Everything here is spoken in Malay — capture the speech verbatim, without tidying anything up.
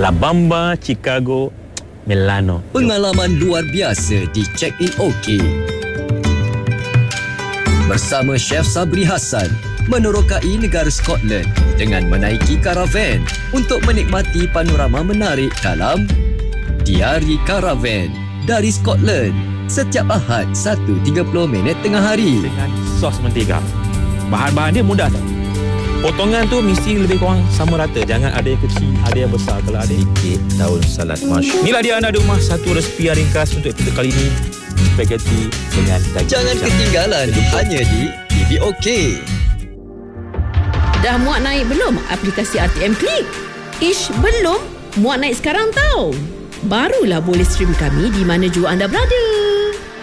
La Bamba Chicago Milano. Pengalaman luar biasa di Check-in OK. Bersama Chef Sabri Hassan menerokai negara Scotland dengan menaiki karavan untuk menikmati panorama menarik dalam Diari Karavan dari Scotland setiap Ahad satu tiga puluh minit tengah hari. Dengan sos mentega. Bahan-bahan dia mudah tak? Potongan tu mesti lebih kurang sama rata. Jangan ada yang kecil, ada yang besar. Kalau ada sikit daun salad mash. Inilah dia anda di rumah, satu resipi yang ringkas untuk episode kali ini. Spaghetti dengan daging. Jangan pisang. ketinggalan hanya di T V OK. Dah muat naik belum aplikasi R T M Click? Ish, belum? Muat naik sekarang tau. Barulah boleh stream kami di mana jua anda berada.